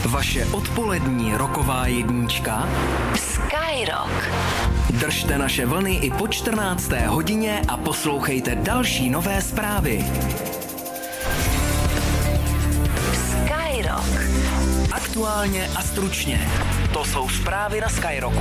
Vaše odpolední roková jednička Skyrock. Držte naše vlny i po 14. hodině a poslouchejte další nové zprávy. Skyrock. Aktuálně a stručně. To jsou zprávy na Skyrocku.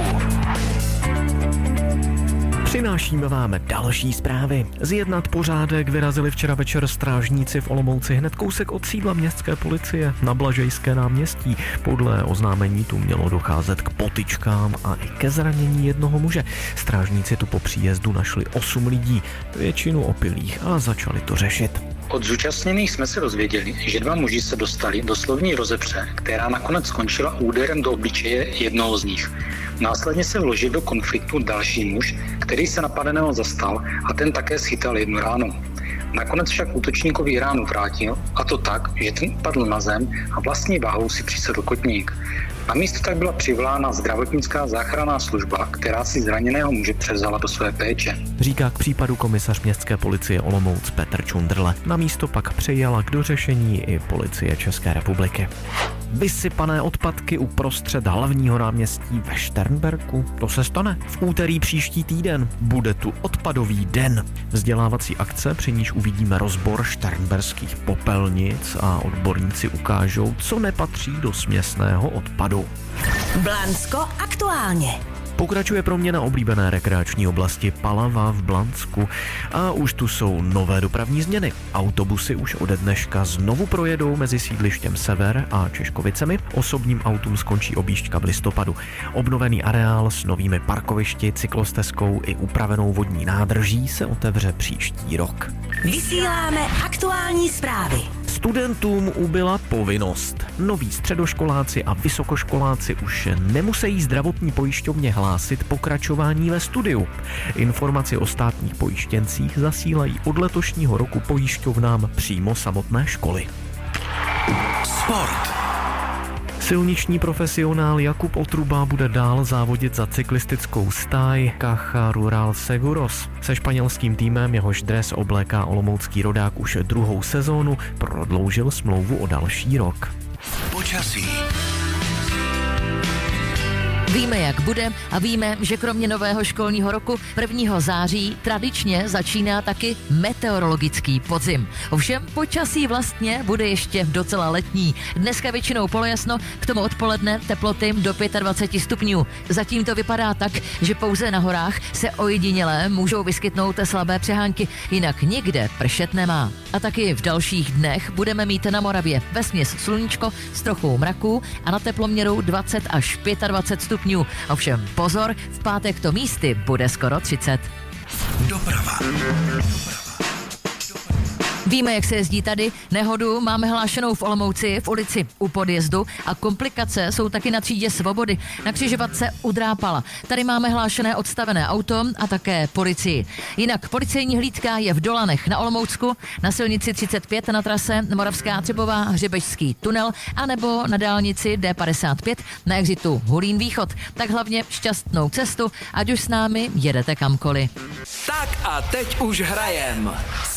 Přinášíme vám další zprávy. Zjednat pořádek vyrazili včera večer strážníci v Olomouci hned kousek od sídla městské policie na Blažejské náměstí. Podle oznámení tu mělo docházet k potyčkám a i ke zranění jednoho muže. Strážníci tu po příjezdu našli 8 lidí, většinu opilých, a začali to řešit. Od zúčastněných jsme se dozvěděli, že 2 muži se dostali do slovní rozepře, která nakonec skončila úderem do obličeje jednoho z nich. Následně se vložil do konfliktu další muž, který se napadeného zastal, a ten také schytal jednu ránu. Nakonec však útočníkovi ránu vrátil, a to tak, že ten padl na zem a vlastní váhou si přisedl kotník. Na místo tak byla přivolána zdravotnická záchranná služba, která si zraněného muže převzala do své péče. Říká k případu komisař městské policie Olomouc Petr Čundrle. Na místo pak přejala k dořešení i policie České republiky. Vysypané odpadky uprostřed hlavního náměstí ve Šternberku. To se stane v úterý příští týden. Bude tu odpadový den. Vzdělávací akce, při níž uvidíme rozbor šternberských popelnic a odborníci ukážou, co nepatří do směsného odpadu. Blansko aktuálně. Pokračuje proměna oblíbené rekreační oblasti Palava v Blansku a už tu jsou nové dopravní změny. Autobusy už ode dneška znovu projedou mezi sídlištěm Sever a Češkovicemi. Osobním autům skončí objížďka v listopadu. Obnovený areál s novými parkovišti, cyklostezkou i upravenou vodní nádrží se otevře příští rok. Vysíláme aktuální zprávy. Studentům ubyla povinnost. Noví středoškoláci a vysokoškoláci už nemusí zdravotní pojišťovně hlásit pokračování ve studiu. Informaci o státních pojištěncích zasílají od letošního roku pojišťovnám přímo samotné školy. Sport. Silniční profesionál Jakub Otruba bude dál závodit za cyklistickou stáj Caja Rural Seguros. Se španělským týmem, jehož dres obléká olomoucký rodák už 2. sezónu, prodloužil smlouvu o další rok. Počasí. Víme, jak bude, a víme, že kromě nového školního roku 1. září tradičně začíná taky meteorologický podzim. Ovšem počasí vlastně bude ještě docela letní. Dneska většinou polojasno, k tomu odpoledne teploty do 25 stupňů. Zatím to vypadá tak, že pouze na horách se ojediněle můžou vyskytnout slabé přehánky, jinak nikde pršet nemá. A taky v dalších dnech budeme mít na Moravě vesměs sluníčko s trochou mraků a na teploměru 20 až 25 stupňů. Ovšem pozor, v pátek to místy bude skoro 30. Doprava. Víme, jak se jezdí tady. Nehodu máme hlášenou v Olomouci v ulici u podjezdu a komplikace jsou taky na třídě Svobody. Na křižovatce u Drápala. Tady máme hlášené odstavené auto a také policii. Jinak policejní hlídka je v Dolanech na Olomoucku, na silnici 35 na trase Moravská Třebová Hřebežský tunel a nebo na dálnici D55 na exitu Hulín Východ. Tak hlavně šťastnou cestu, ať už s námi jedete kamkoliv. Tak a teď už hrajem.